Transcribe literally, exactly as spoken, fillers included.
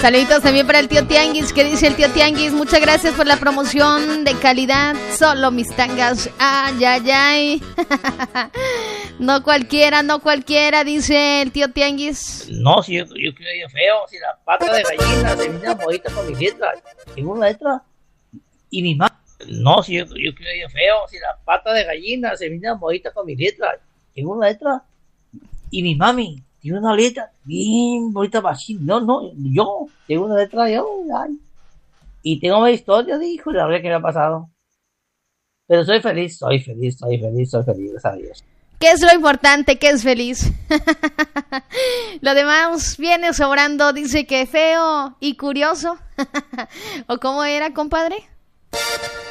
Saluditos también para el tío Tianguis, que dice el tío Tianguis, muchas gracias por la promoción de calidad, solo mis tangas, ay, ay, ay. No cualquiera, no cualquiera, dice el tío Tianguis. No, si yo, yo creo feo, si la pata de gallina se viene bonita con mis letras, tengo una letra y mi mamá. No, si yo, yo creo feo, si la pata de gallina se viene bonita con mis letras, tengo una letra y mi mami. Tiene una letra bien bonita para así. No, no, yo tengo una letra yo. Ay. Y tengo una historia, dijo, la verdad que me ha pasado. Pero soy feliz, soy feliz, soy feliz, soy feliz, gracias a Dios. ¿Qué es lo importante? ¿Qué es feliz? Lo demás viene sobrando, dice que feo y curioso. ¿O cómo era, compadre?